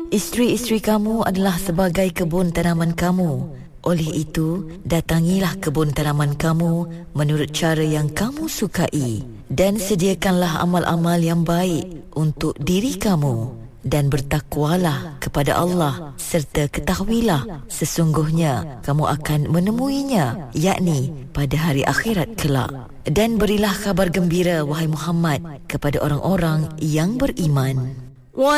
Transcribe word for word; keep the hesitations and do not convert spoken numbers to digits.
Isteri-isteri kamu adalah sebagai kebun tanaman kamu. Oleh itu, datangilah kebun tanaman kamu menurut cara yang kamu sukai, dan sediakanlah amal-amal yang baik untuk diri kamu, dan bertakwalah kepada Allah, serta ketahuilah sesungguhnya kamu akan menemuinya, yakni pada hari akhirat kelak. Dan berilah kabar gembira, wahai Muhammad, kepada orang-orang yang beriman.